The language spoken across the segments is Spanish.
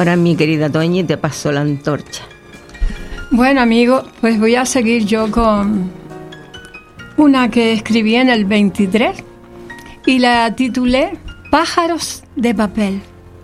Ahora, mi querida Toñi, te paso la antorcha. Bueno, amigos, pues voy a seguir yo con una que escribí en el 23 y la titulé Pájaros de papel.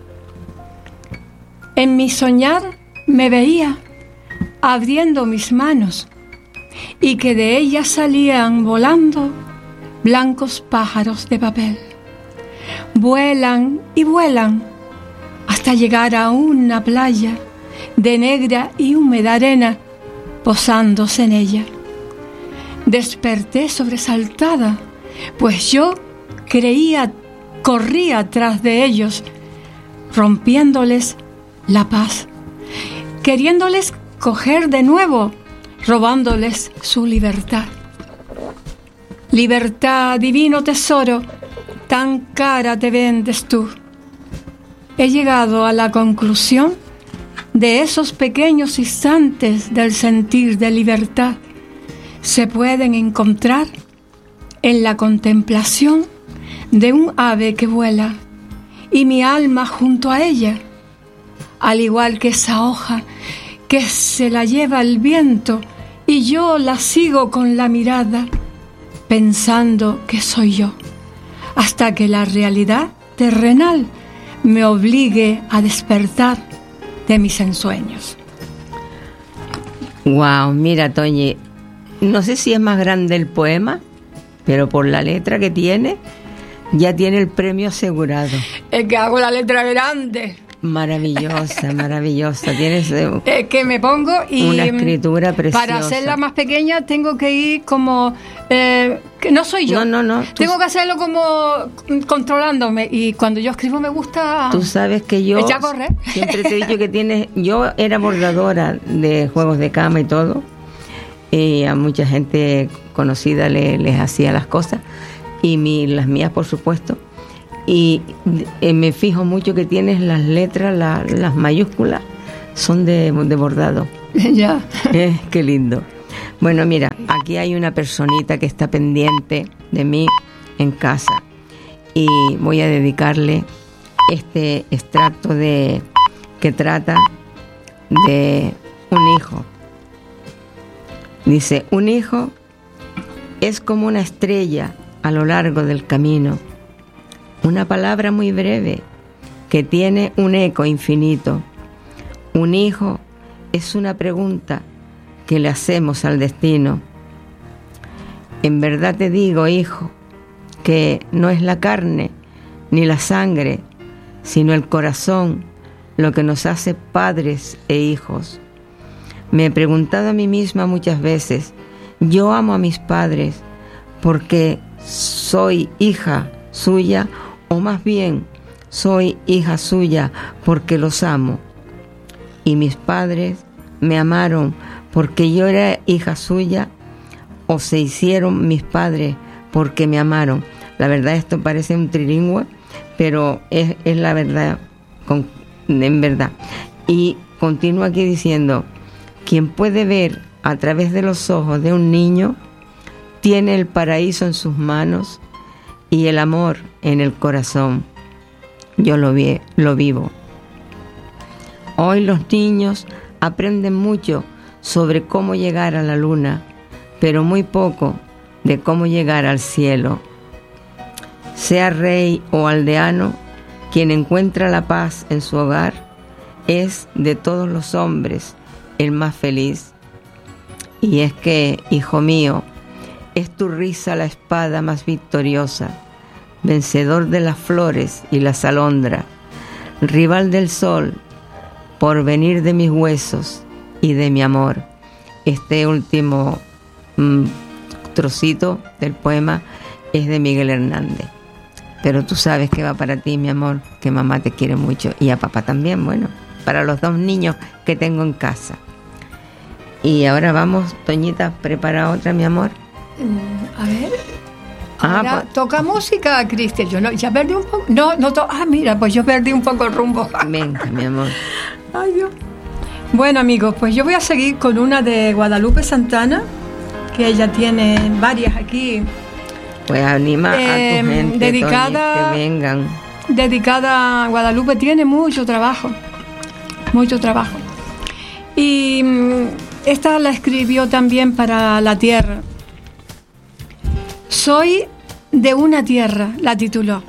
En mi soñar me veía abriendo mis manos y que de ellas salían volando blancos pájaros de papel. Vuelan y vuelan hasta llegar a una playa de negra y húmeda arena, posándose en ella. Desperté sobresaltada, pues yo corría tras de ellos, rompiéndoles la paz, queriéndoles coger de nuevo, robándoles su libertad. Libertad, divino tesoro, tan cara te vendes tú. He llegado a la conclusión de esos pequeños instantes del sentir de libertad se pueden encontrar en la contemplación de un ave que vuela y mi alma junto a ella, al igual que esa hoja que se la lleva el viento y yo la sigo con la mirada pensando que soy yo, hasta que la realidad terrenal me obligue a despertar de mis ensueños. Wow, mira, Toñi, no sé si es más grande el poema, pero por la letra que tiene, ya tiene el premio asegurado. Es que hago la letra grande. Maravillosa, maravillosa. Tienes es que me pongo y una escritura preciosa. Para hacerla más pequeña tengo que ir como que no soy yo. No. Tengo que hacerlo como controlándome y cuando yo escribo me gusta. Tú sabes que yo echar a correr. Siempre te he dicho que yo era bordadora de juegos de cama y todo. Y a mucha gente conocida les hacía las cosas y las mías, por supuesto. Y me fijo mucho que tienes las letras, las mayúsculas, son de bordado. Ya. Qué lindo. Bueno, mira, aquí hay una personita que está pendiente de mí en casa y voy a dedicarle este extracto que trata de un hijo. Dice, un hijo es como una estrella a lo largo del camino. Una palabra muy breve que tiene un eco infinito. Un hijo es una pregunta que le hacemos al destino. En verdad te digo, hijo, que no es la carne ni la sangre, sino el corazón lo que nos hace padres e hijos. Me he preguntado a mí misma muchas veces, yo amo a mis padres porque soy hija suya, o más bien, soy hija suya porque los amo. Y mis padres me amaron porque yo era hija suya, o se hicieron mis padres porque me amaron. La verdad, esto parece un trilingüe, pero es la verdad, en verdad. Y continúa aquí diciendo, quien puede ver a través de los ojos de un niño, tiene el paraíso en sus manos y el amor en el corazón. Yo lo vivo. Hoy los niños aprenden mucho sobre cómo llegar a la luna, pero muy poco de cómo llegar al cielo. Sea rey o aldeano, quien encuentra la paz en su hogar es de todos los hombres el más feliz. Y es que, hijo mío, es tu risa la espada más victoriosa, vencedor de las flores y las alondras, rival del sol, porvenir de mis huesos y de mi amor. Este último trocito del poema es de Miguel Hernández. Pero tú sabes que va para ti, mi amor, que mamá te quiere mucho y a papá también, bueno, para los dos niños que tengo en casa. Y ahora vamos, Toñita, prepara otra, mi amor. A ver. Ahora toca música, Cristian. Yo no, ya perdí un poco. Mira, pues yo perdí un poco el rumbo. Venga, mi amor. Ay, Dios. Bueno, amigos, pues yo voy a seguir con una de Guadalupe Santana, que ella tiene varias aquí. Pues anima a tu gente, dedicada, Toñi, que vengan. Dedicada a Guadalupe, tiene mucho trabajo. mucho trabajo. Y esta la escribió también para la tierra. Soy de una tierra, la tituló.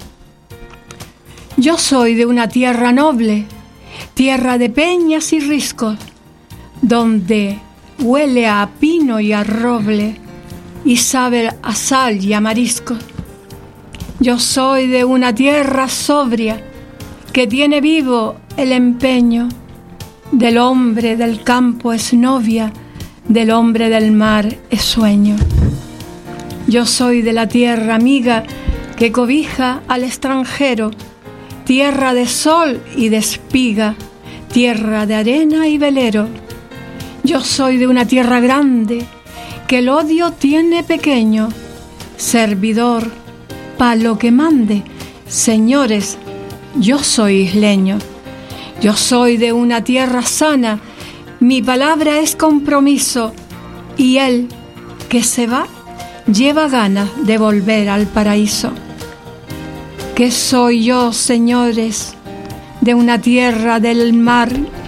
Yo soy de una tierra noble, tierra de peñas y riscos, donde huele a pino y a roble y sabe a sal y a mariscos. Yo soy de una tierra sobria que tiene vivo el empeño. Del hombre del campo es novia, del hombre del mar es sueño. Yo soy de la tierra amiga que cobija al extranjero, tierra de sol y de espiga, tierra de arena y velero. Yo soy de una tierra grande que el odio tiene pequeño, servidor pa' lo que mande, señores, yo soy isleño. Yo soy de una tierra sana, mi palabra es compromiso, y el que se va lleva ganas de volver al paraíso. ¿Qué soy yo, señores? De una tierra del mar,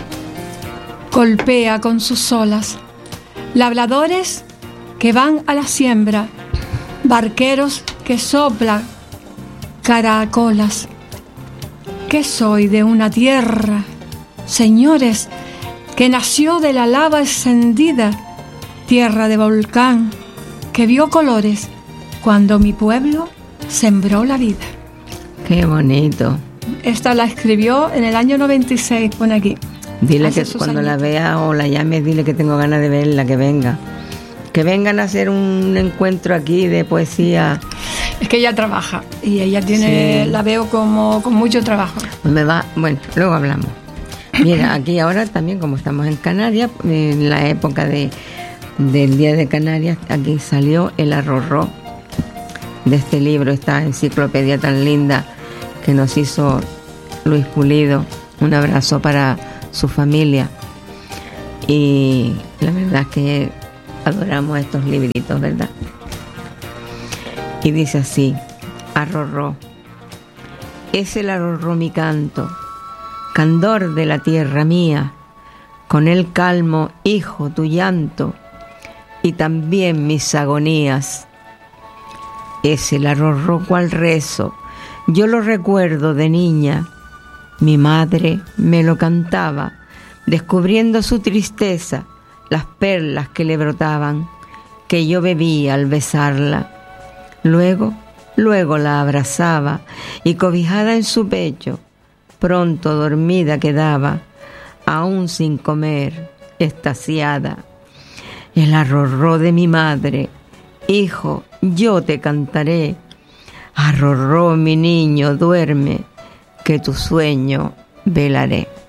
golpea con sus olas, labradores que van a la siembra, barqueros que soplan caracolas. Que soy de una tierra, señores, que nació de la lava encendida, tierra de volcán, que vio colores cuando mi pueblo sembró la vida. Qué bonito. Esta la escribió en el año 96, pone aquí. Dile que cuando la vea o la llame, dile que tengo ganas de verla, que venga. Que vengan a hacer un encuentro aquí de poesía. Es que ella trabaja y ella tiene, sí. La veo como con mucho trabajo. Bueno, luego hablamos. Mira, aquí ahora también, como estamos en Canarias, en la época del Día de Canarias, aquí salió el arrorró de este libro, esta enciclopedia tan linda que nos hizo Luis Pulido. Un abrazo para su familia. Y la verdad es que adoramos estos libritos, ¿verdad? Y dice así: arrorró, es el arrorró mi canto, candor de la tierra mía, con él calmo, hijo, tu llanto, y también mis agonías. Es el arrorró cual rezo, yo lo recuerdo de niña, mi madre me lo cantaba, descubriendo su tristeza, las perlas que le brotaban, que yo bebía al besarla. Luego la abrazaba y cobijada en su pecho, pronto dormida quedaba, aún sin comer, extasiada. El arrorró de mi madre, hijo, yo te cantaré. Arrorró mi niño, duerme, que tu sueño velaré.